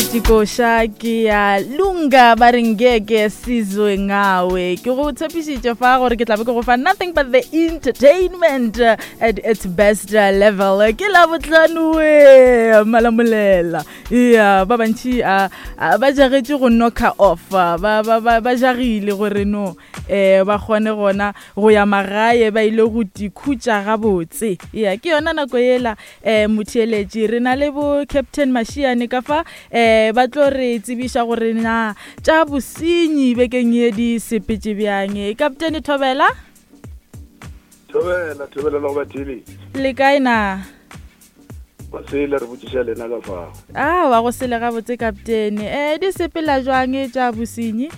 Tikosha ke ya lunga ba re ngeke sizwe ngawe ke go tshepisitse fa gore ke tlabe ke go fa nothing but the entertainment at its best level ke la botlano we malamulela ya ba bantshi ba jagetse go knocka off ba jagile gore no ba gone gona go ya magae ba ile go dikhutsa gabotse ya ke yona nako yela motheletši re na le bo Captain Mashiane ka fa ba tlo re tsebisha gore na tša bosenyi bekeng ye di sepetse bjang Captain Thobela Thobela lo bathile le kae na ba se le re botšiša lena ka fa wa go sele ga botse Captain di sepela jwang tša bosenyi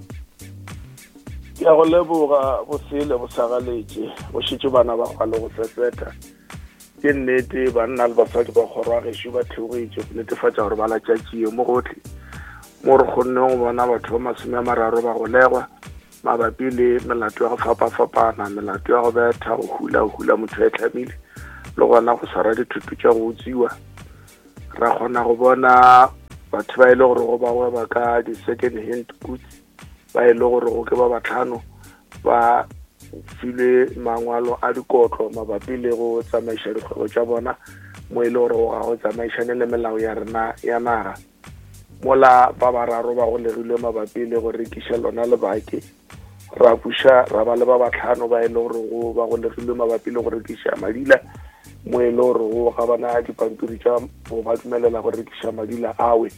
ya go leboga bo sele bo sagaletše go šitše bana ba gwa le go tsetseta ke nnete banna le basadi ba kgorwa gešo ba theogetše go netefatša gore ba latšatšie mo gotlhe mo re kgonne go bona batho ba 30 ba go legwa mabapi le melato ya go fapa-fapana melato ya go betha go hula motho e tlamile le gona go swara dithuto tša go utsiwa ra kgona go bona batho ba ile gore go ba gweba ka di-second hand goods ba ile gore go ke ba batlhano ba file mangwalo a dikotlo mabapi le go tsamaiša dikgwebo tša bona mo ile gore go ga go tsamaišane le melao ya rena ya naga mola ba bararo ba go legile mabapi le go rekiša lona lebake ra buša ra ba le ba batlhano ba ile gore go ba go legile mabapi le go rekiša madila mo ile gore go ga bana dipampiri tša go ba dumelela go rekiša madila awe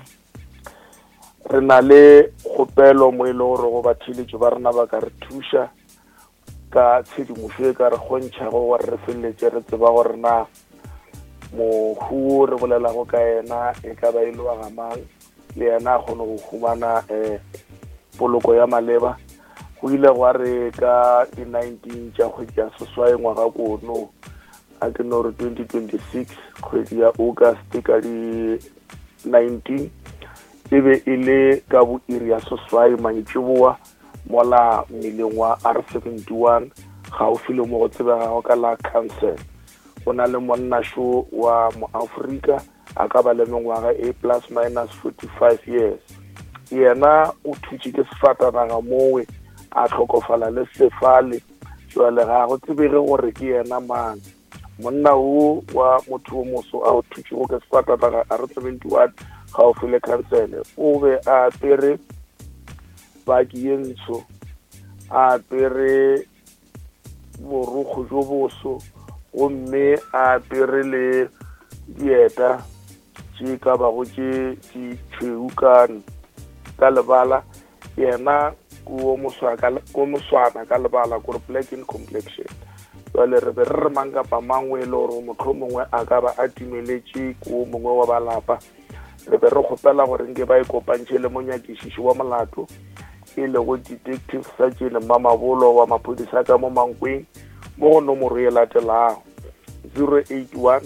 re na le kgopelo mo ile gore go bathiletše ba rena ba ka re thuša ka tshedimošo e ka re kgontšhago gore re feleletse re tseba gore na mohu re bolelago ka yena e ka ba ile wa gamang le yena a kgone go humana poloko ya maleba go ile gwa re ka di-19 tša kgwedi ya seswai ngwaga kono a ke no re 2026 kgwedi ya August ka di-19 e be e le ka bo iri ya seswai mantšiboa mola mmileng wa R71 gaufi le mo go tsebegago ka la Council go na le monnašo wa moAfrika a ka ba le mengwaga a ±45 years yena o thutše ke sefatanaga mowe a tlhokofala le sefale jwale ga go tsebege gore ke yena mang monna wo wa motho o moso a o thutšego ke sefatanaga R71 gaufi le Council o be a pere baki ye ntsho a pere borukgo jo boso gomme a pere le dieta tše ka bago tše ditšhweu ka lebala yena ko moswana ka lebala kore black in complexion jale re be re mang kapa mangwe le gore motlho mongwe a ka ba a timeletše ko mongwe wa balapa re be re kgopela gore nke ba ikopantšhe le monyakišiši wa molato e le go detective Sergeant Mamabolo wa maphodisa ka mo Mankweng mo go nomoro e latelago 081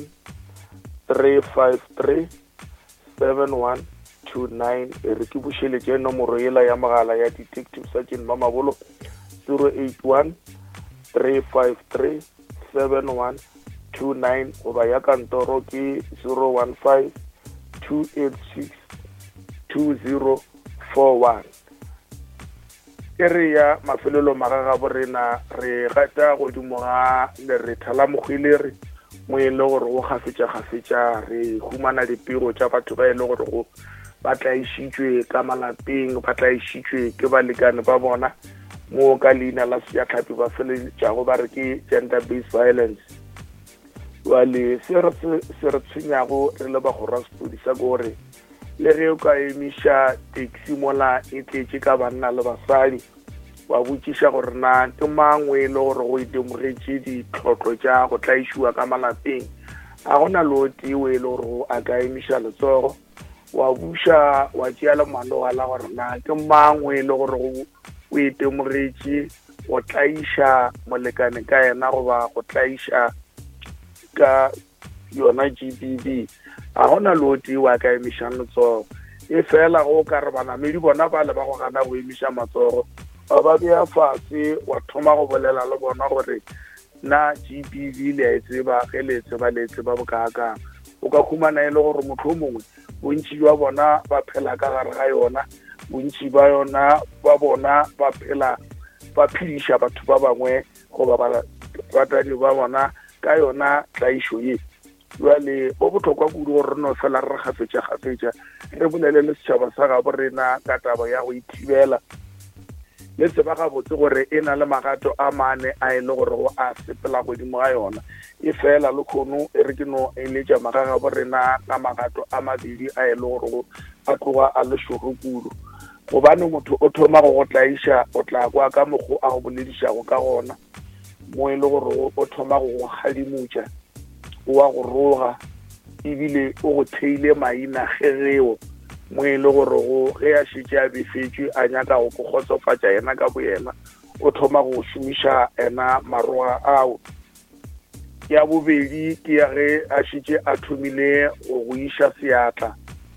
353 7129 re ke bušeletše nomoro ela ya mogala ya detective Sergeant Mamabolo 081 353 7129 goba ya kantoro ke 015 286 2041 re ya mafelelo magaga borena re gata godimo ga leretha la mogwelere mo e le gore go gafetša re humana dipego tša batho ba e le gore go ba tlaišitšwe ka malapeng ba tlaišitšwe ke balekane ba bona mo ka leina la sejatlhapi ba feleletšago ba re ke gender based violence wale se re tshwenyago re le bagorwa sepodisa ke gore le ge o ka emiša taxi mola e tletše ka banna le basadi wa botšiša gore na ke mangwe le gore go itemogetše ditlhotlo tša go tlaišiwa ka malapeng a gona le o tewe le gore a ka emiša letsogo wa buša wa tšea le maloga la gore na ke mangwe le gore o itemogetše go tlaiša molekane ka yena goba go tlaiša ka yona GBV a gona le o tewe a ka emišang letsogo e fela go ka re banamedi bona ba le ba go gana go emiša matsogo ba bea fatshe wa thoma go bolela le bona gore na GBV le a e tseba ge le tseba bokaakang o ka khumana e le gore motho mongwe bontši jwa bona ba phela ka gare ga yona, bontši ba yona ba bona ba phela ba phediša batho ba bangwe goba baratani ba bona ka yona tlaišo ye. Jwale go botlhokwa kudu gore re no fela re gafetša re bolele le setšhaba sa gabo rena ka taba ya go ithibela, le tseba gabotse gore e na le magato a mane a e le gore go a sepela godimo ga yona. E fela le kgono e re ke no eletša magagabo rena ka magato a mabedi a e le gore a tloga a le šoro kudu. Gobane motho o thoma go tlaiša o tla kwa ka mokgwa a go boledišago ka gona, mo e le gore o thoma go gadimutša, o wa go roga, ebile o go theile maina gegeo, mo e le gore ge a šetše a befetšwe a nyaka go kgotsofatša yena ka boyena, o thoma go šomiša ena maroga ao. Ya bobedi ke ya ge a šetše a thomile go iša seatla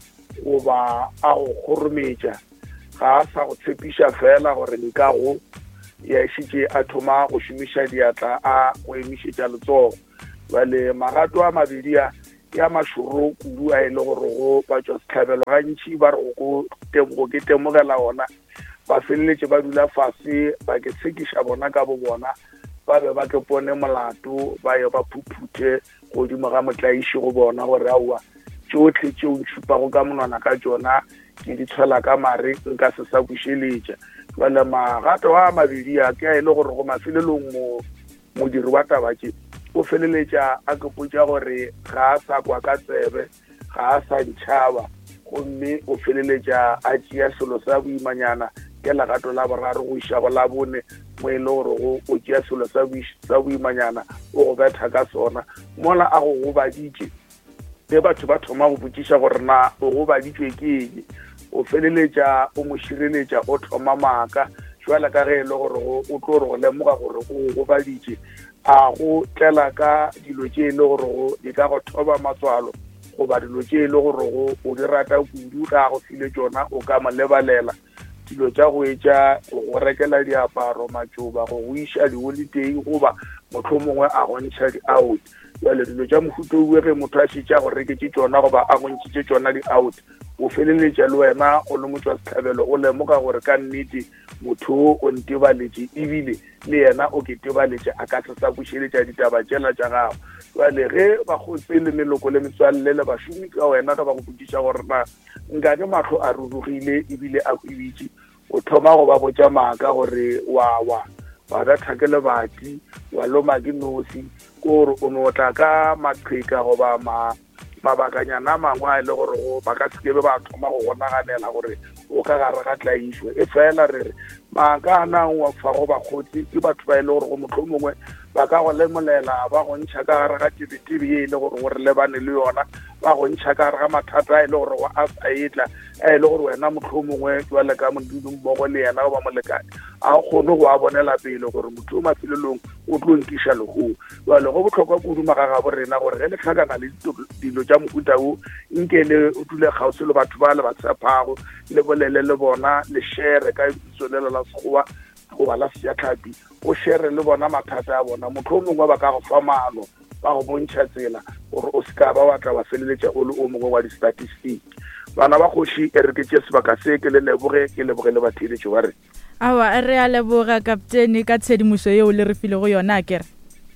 goba a go kgorometša, ga a sa go tshepiša fela gore nka go ya šetše a thoma go šomiša diatla a go emišetša letsogo. Bale magato a mabedi ya mašoro kudu a e le gore go batšwa setlhabelo gantši ba re go ke temogela ona, ba feleletše ba dula fase ba ke tshekiša bona ka bo bona, ba be ba ke pone molato ba ye ba phuphuthe godimo ga motlaiši go bona gore aowa tšotlhe tšeo ntšhupago ka monwana ka tšona ke di tshwela ka mare nka se sa bušeletša. Bale magato a mabedi ke a e le gore go mafelelong modiri wa tabatše o feleletša a kepotša gore ga a sa kwa ka tsebe, ga a sa ntšhaba, gomme o feleletša a tšea selo sa boimanyana ke legato la boraro go iša go la bone, mo e le gore o tšea selo sa boimanyana o go betha ka sona. Mola a go gobaditše ge batho ba thoma go botšiša gore na o gobaditšwe ke eng, o feleletša o mo šireletša o thoma maaka. Jwale ka ge e le gore o tlo re go lemoga gore o gobaditše, a go tlela ka dilo tše e le gore di ka go thoba matswalo goba dilo tše e le gore o di rata kudu ga go file tšona o ka mo lebalela, dilo tša go etša go rekela diaparo, matšoba, go iša di-holiday goba motlho mongwe a go ntšha di-out. Jale dilo tša mohuto ue ge motho a šetša go reketše tšona goba a go ntšhitše tšona di-out, o feleletša le wena o le motho wa setlhabelo o lemoga gore ka nnete motho o ntebaletše, ebile le yena o ke tebaletše a ka se sa bušeletša ditaba tšela tša gago. Jale ge bakgotse le meloko le metswalle le bašomi ka wena ka ba go botšiša gore na nka ke mahlo a rurugile ebile a kwebitše, o thoma go ba botša maaka gore wa betha ke lebati, wa loma ke nosi, kore o no tla ka maqheka goba mabakanyana a mangwe a e le gore ba ka sekebe ba thoma go gonaganela gore o ka gare ga tlaišo. E fela re re maaka a nang wa fa go bakgotsi ke batho ba e le gore go motlho mongwe ba ka go lemolela ba go ntšha ka gare ga tebetebe ye e le gore gore lebane le yona, ba go ntšha ka gare ga mathata a e le gore go a sa etla, a e le gore wena motlho mongwe jwale ka modudummogo le yena o ba molekane a kgone go a bonela pele gore motho o mafelelong o tlo nkiša legong. Jwale go botlhokwa kudu magagabo rena gore ge le tlhakana le dilo tša mohuta o nke le o dule kgauswi le batho ba le ba tshepago, le bolele le bona, le shere ka tsonelo la sekgowa goba la sejatlhapi, o shere le bona mathata a bona. Motho o mongwe ba ka go fa maano ba go bontšha tsela gore o seka ba wa tla wa feleletša o le o mongwe wa di-statistic. Bana ba kgoši e re ke tše sebaka se ke le leboge le batheeletšo ba re awa re a leboga kaptene ka tshedimošo yeo le re file go yona kere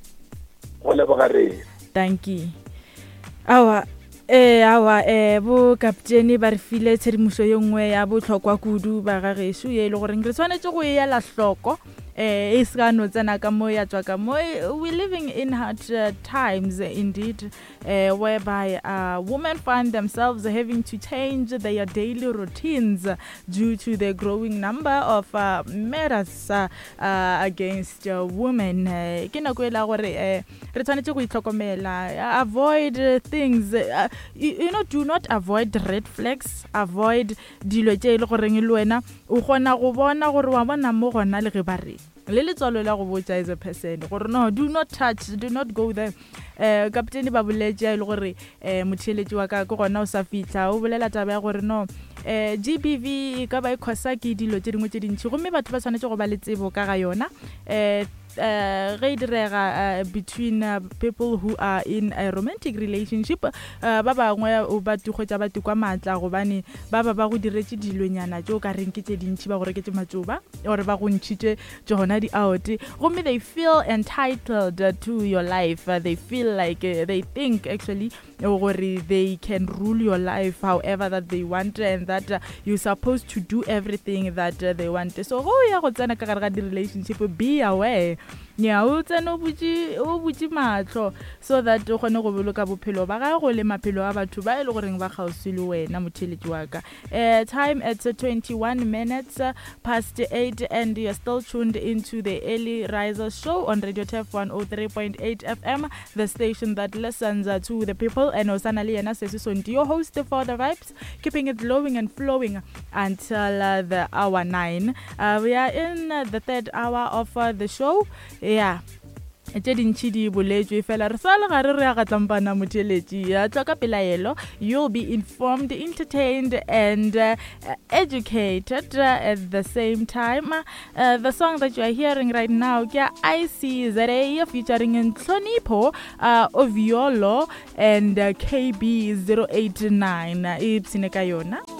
go leboga re thank you. Awa bo kaptene ba re file tshedimošo ye nngwe ya botlhokwa kudu ba ga gešo ye e le goreng re tshwanetse go e ela hloko e se ka no tsena ka mo ya tswa ka mo. We living in hard times indeed, whereby women find themselves having to change their daily routines due to the growing number of murders against women. Ke nako e la gore re tshwanetse go itlhokomela, avoid things, do not avoid red flags, avoid dilo tše e le goreng le wena o gona go bona gore wa bona mo gona le ge ba re le letswalo la go botsa as a person gore no, do not touch, do not go there. Kaptene ba boletše le gore motheletši wa ka gona o sa fitla o bolela taba ya gore no GBV ka ba e khosa ke dilo tše dingwe tše dintši gomme batho ba tshwanetse go ba le tsebo ka ga yona. between people who are in a romantic relationship ba bangwe o ba tukgotsa ba tukwa matla gobane ba go diretse dilonyana tšo ka reng ke tše dintši ba gore ke tše matsoba or ba go ntšhitše tšona di out gomme they feel entitled to your life. They feel like they think actually or they can rule your life however that they want and that you're supposed to do everything that they want. So go ya go tsena ka gare ga di relationship, be aware. Yeah, o tsena o butse matlo so that o kgone go boloka bophelo ba gago le maphelo a batho ba ile goreng ba kgauswi le wena motheletši wa ka. Time at 21 minutes past 8 and you're still tuned into the Early Risers show on Radio TEF 103.8 FM, the station that listens to the people. And Osana Liana Sesison, your host for the vibes, keeping it glowing and flowing until the hour 9. We are in the third hour of the show. Yeah. You'll be informed, entertained and educated at the same time. The song that you are hearing right now, ICZA featuring Tlonipo, Oviolo and KB089.